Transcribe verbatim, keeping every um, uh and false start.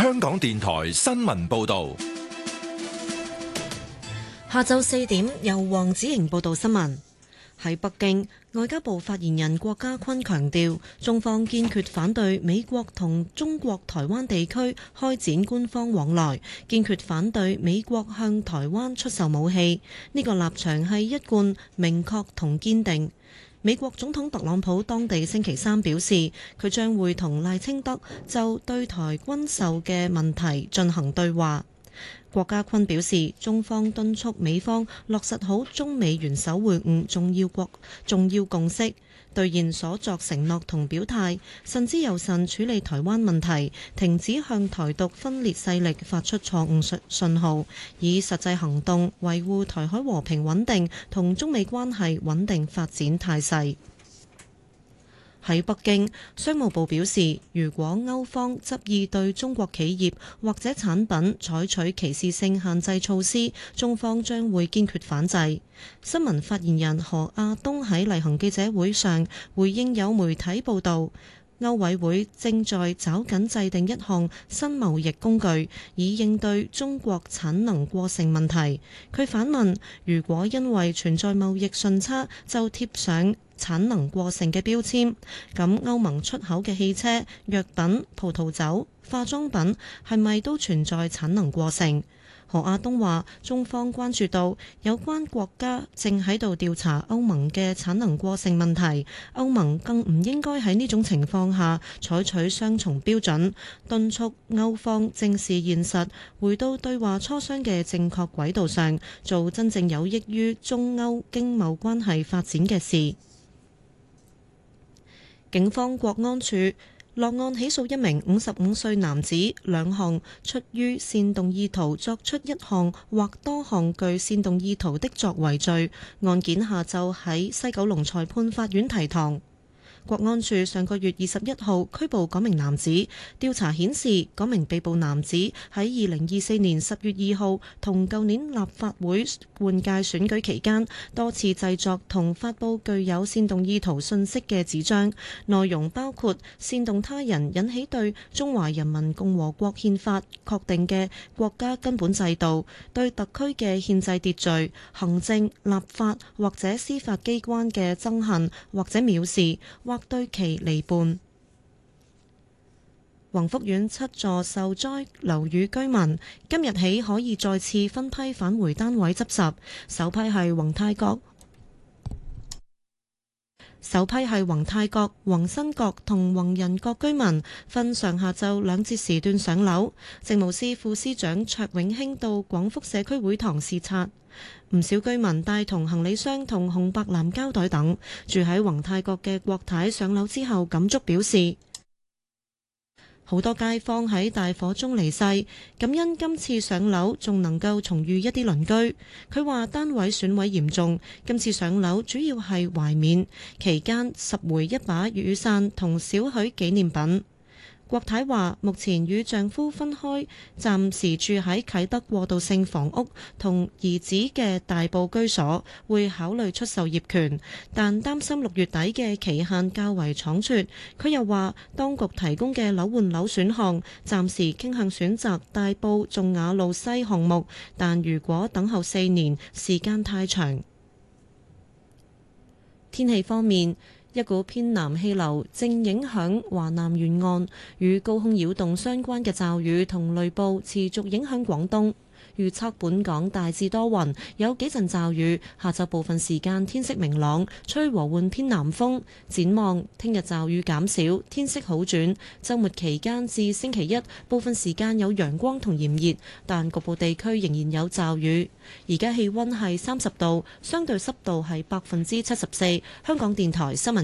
香港電台新聞報道。 下晝四點，由黃子瑩報道新聞。喺北京，外交部發言人郭家坤強調，中方堅決反對美國同中國台灣地區開展官方往來，堅決反對美國向台灣出售武器。呢個立場係一貫、明確同堅定。美國總統特朗普當地星期三表示，佢將會同賴清德就對台軍售嘅問題進行對話。郭家坤表示，中方敦促美方落實好中美元首會晤重要國重要共識，兌現所作承諾同表態，慎之又慎處理台灣問題，停止向台獨分裂勢力發出錯誤信信號，以實際行動維護台海和平穩定同中美關係穩定發展態勢。喺北京，商務部表示，如果歐方執意對中國企業或者產品採取歧視性限制措施，中方將會堅決反制。新聞發言人何亞東喺例行記者會上回應有媒體報導，歐委會正在抓緊制定一項新貿易工具，以應對中國產能過剩問題。佢反問，如果因為存在貿易順差就貼上產能過剩嘅標籤，咁歐盟出口嘅汽車、藥品、葡萄酒、化妝品係咪都存在產能過剩？何亞東話，中方關注到有關國家正喺度調查歐盟嘅產能過剩問題，歐盟更唔應該喺呢種情況下採取雙重標準，敦促歐方正視現實，回到對話磋商嘅正確軌道上，做真正有益於中歐經貿關係發展嘅事。警方國安處落案起訴一名五十五歲男子，兩項出於煽動意圖作出一項或多項具煽動意圖的作為罪。案件下晝喺西九龍裁判法院提堂。國安處上個月二十一號拘捕嗰名男子，調查顯示嗰名被捕男子喺二零二四年十月二號同舊年立法會換屆選舉期間，多次製作同發布具有煽動意圖信息嘅紙張，內容包括煽動他人引起對中華人民共和國憲法確定嘅國家根本制度、對特區嘅憲制秩序、行政、立法或者司法機關嘅憎恨或者藐視，或對其離叛。宏福苑七座受災樓宇居民今日起可以再次分批返回單位執拾，首批係宏泰閣、首批係宏泰閣、宏新閣同宏仁閣居民分上下晝兩節時段上樓。政務司副司長卓永興到廣福社區會堂視察。唔少居民帶同行李箱同紅白藍膠袋等，住喺宏泰閣嘅郭太上樓之後感觸表示，好多街坊喺大火中離世，感恩今次上樓仲能夠重遇一啲鄰居。佢話單位損毀嚴重，今次上樓主要係懷緬，期間拾回一把雨傘同少許紀念品。郭太話：目前與丈夫分開，暫時住喺啟德過渡性房屋同兒子嘅大埔居所，會考慮出售業權，但擔心六月底嘅期限較為倉促。佢又話，當局提供嘅樓換樓選項，暫時傾向選擇大埔頌雅路西項目，但如果等候四年，時間太長。天氣方面，一股偏南氣流正影響華南沿岸，與高空擾動相關嘅驟雨同雷暴持續影響廣東。預測本港大致多雲，有幾陣驟雨。下晝部分時間天色明朗，吹和緩偏南風。展望聽日驟雨減少，天色好轉。週末期間至星期一，部分時間有陽光同炎熱，但局部地區仍然有驟雨。而家氣溫係三十度，相對濕度係百分之七十四。香港電台新聞